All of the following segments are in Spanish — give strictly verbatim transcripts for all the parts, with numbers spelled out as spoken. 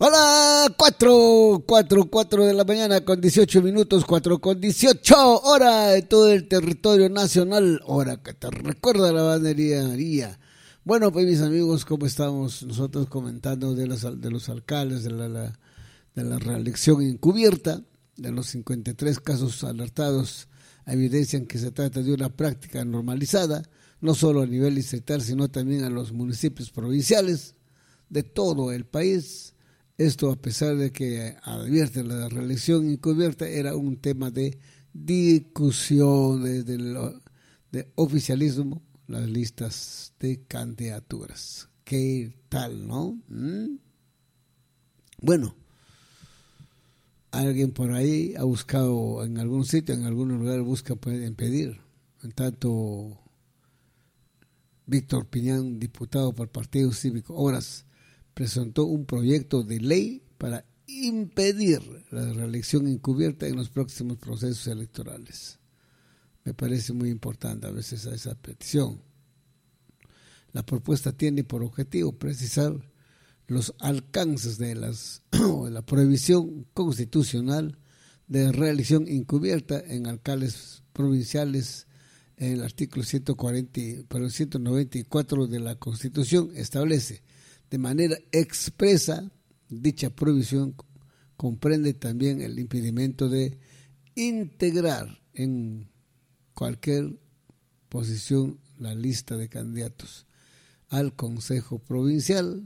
Hola, cuatro, cuatro, cuatro de la mañana con dieciocho minutos, cuatro con dieciocho, hora de todo el territorio nacional, hora que te recuerda la bandería. Bueno, pues mis amigos, ¿cómo estamos? Nosotros comentando de los, de los alcaldes, de la, la, de la reelección encubierta, de los cincuenta y tres casos alertados, evidencian que se trata de una práctica normalizada, no solo a nivel distrital, sino también a los municipios provinciales de todo el país. Esto a pesar de que advierte la reelección encubierta era un tema de discusión desde el de oficialismo, las listas de candidaturas. ¿Qué tal, no? ¿Mm? Bueno, alguien por ahí ha buscado en algún sitio, en algún lugar busca impedir, en tanto Víctor Piñán, diputado por el Partido Cívico Horas, presentó un proyecto de ley para impedir la reelección encubierta en los próximos procesos electorales. Me parece muy importante a veces esa petición. La propuesta tiene por objetivo precisar los alcances de las, la prohibición constitucional de reelección encubierta en alcaldes provinciales. En el artículo ciento cuarenta, pero ciento noventa y cuatro de la Constitución establece de manera expresa dicha prohibición, comprende también el impedimento de integrar en cualquier posición la lista de candidatos al Consejo Provincial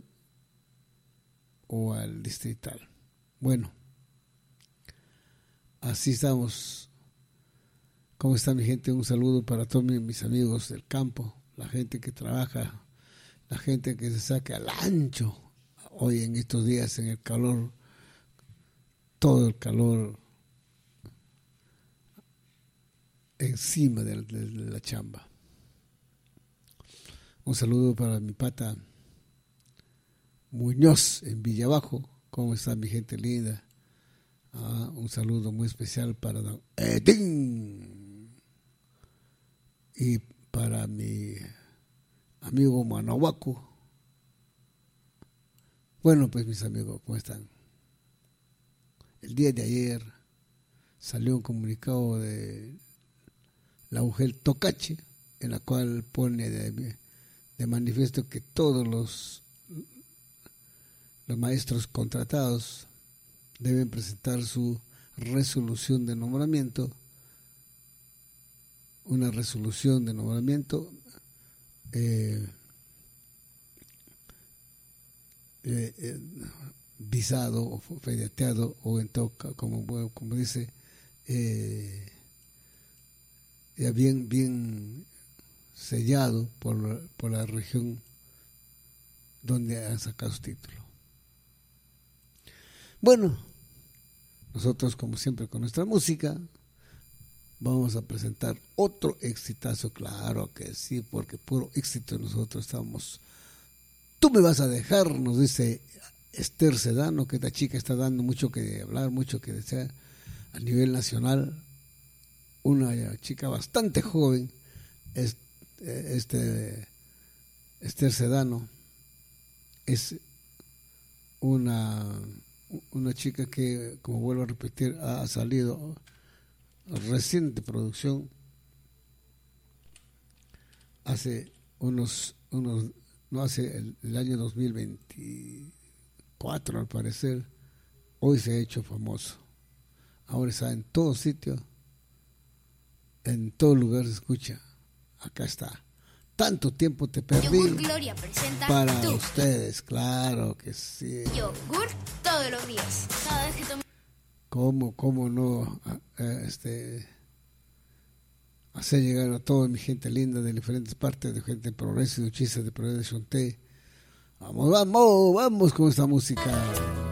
o al distrital. Bueno, así estamos. ¿Cómo está mi gente? Un saludo para todos mis amigos del campo, la gente que trabaja, la gente que se saca al ancho hoy en estos días en el calor, todo el calor encima de, de, de la chamba. Un saludo para mi pata Muñoz en Villabajo. ¿Cómo está mi gente linda? Ah, un saludo muy especial para don Edín y para mi amigo Manahuaco. Bueno, pues mis amigos, ¿cómo están? El día de ayer salió un comunicado de la U G E L Tocache, en la cual pone de, de manifiesto que todos los, los maestros contratados deben presentar su resolución de nombramiento, una resolución de nombramiento eh, eh, eh, visado o fedeteado o en todo, como, como dice, eh, ya bien, bien sellado por, por la región donde han sacado su título. Bueno, nosotros como siempre con nuestra música vamos a presentar otro exitazo, claro que sí, porque puro éxito nosotros estamos. Tú me vas a dejar, nos dice Esther Sedano, que esta chica está dando mucho que hablar, mucho que desear a nivel nacional. Una chica bastante joven, este Esther Sedano, es una, una chica que, como vuelvo a repetir, ha salido reciente producción hace unos, unos no hace el, el año dos mil veinticuatro al parecer. Hoy se ha hecho famoso, ahora está en todo sitio, en todo lugar se escucha. Acá está. Tanto tiempo te perdí. Yogur Gloria presenta para tú. Ustedes, claro que sí. Yogur todos los días. Cada vez que tomo... ¿Cómo, cómo no este, hacer llegar a toda mi gente linda de diferentes partes, de gente de Progreso, de Uchisa, de Progreso, de Xonté? Vamos, vamos, vamos con esta música.